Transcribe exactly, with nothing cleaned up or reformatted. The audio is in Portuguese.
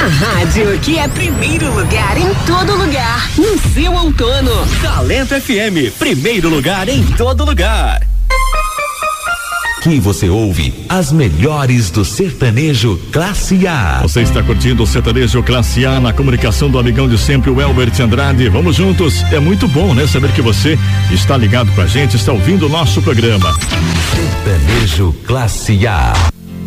rádio que é primeiro lugar em todo lugar, no seu outono. Talento F M, primeiro lugar em todo lugar. Aqui você ouve as melhores do sertanejo Classe A. Você está curtindo o sertanejo Classe A na comunicação do amigão de sempre, o Elbert Andrade. Vamos juntos. É muito bom, né? Saber que você está ligado com a gente, está ouvindo o nosso programa. Sertanejo Classe A.